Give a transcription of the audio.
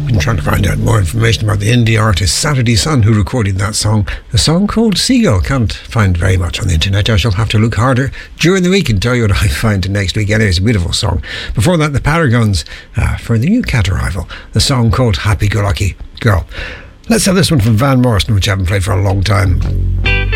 Been trying to find out more information about the indie artist Saturday Sun who recorded that song. A song called Seagull. Can't find very much on the internet. I shall have to look harder during the week and tell you what I find next week. Anyway, it's a beautiful song. Before that, the Paragons for the new Cat Arrival. The song called Happy Go Lucky Girl. Let's have this one from Van Morrison, which I haven't played for a long time.